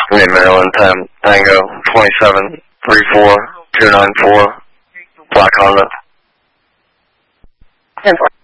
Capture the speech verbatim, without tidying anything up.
Mid Maryland, ten, Tango, twenty-seven, three four, two nine four, Black Honda. ten four.